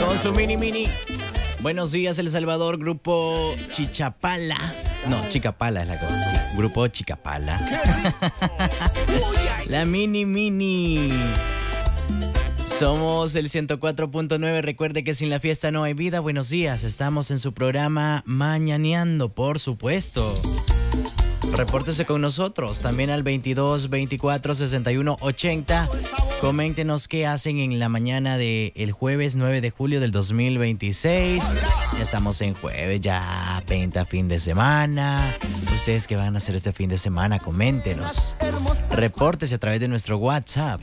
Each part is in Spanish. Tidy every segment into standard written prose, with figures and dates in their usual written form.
Con su mini. Buenos días, El Salvador, grupo Chichapala. No, Chicapala es la cosa. Grupo Chicapala. La mini. Somos el 104.9. Recuerde que sin la fiesta no hay vida. Buenos días, estamos en su programa Mañaneando, por supuesto. Repórtese con nosotros también al 22 24 61 80. Coméntenos qué hacen en la mañana del jueves 9 de julio del 2026. Ya estamos en jueves, ya pinta fin de semana. Ustedes qué van a hacer este fin de semana, coméntenos. Repórtese a través de nuestro WhatsApp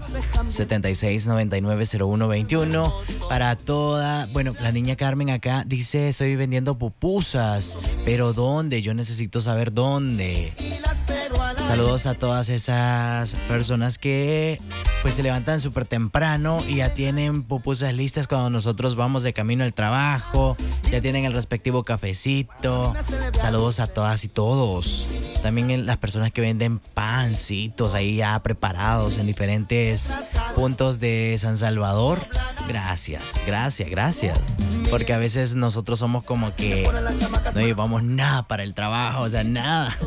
76990121 para toda. Bueno, la niña Carmen acá dice: estoy vendiendo pupusas, pero ¿dónde? Yo necesito saber dónde. Saludos a todas esas personas que pues se levantan súper temprano y ya tienen pupusas listas cuando nosotros vamos de camino al trabajo. Ya tienen el respectivo cafecito. Saludos a todas y todos. También las personas que venden pancitos ahí ya preparados en diferentes puntos de San Salvador. Gracias. Porque a veces nosotros somos como que no llevamos nada para el trabajo, o sea, nada.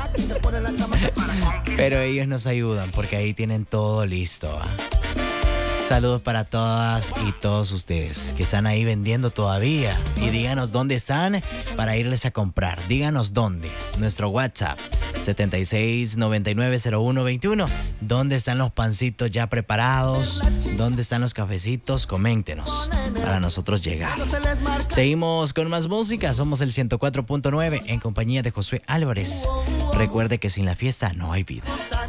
Pero ellos nos ayudan porque ahí tienen todo listo. Saludos para todas y todos ustedes que están ahí vendiendo todavía. Y díganos dónde están para irles a comprar. Díganos dónde. Nuestro WhatsApp 76990121. ¿Dónde están los pancitos ya preparados? ¿Dónde están los cafecitos? Coméntenos para nosotros llegar. Seguimos con más música. Somos el 104.9 en compañía de Josué Álvarez. Recuerde que sin la fiesta no hay vida.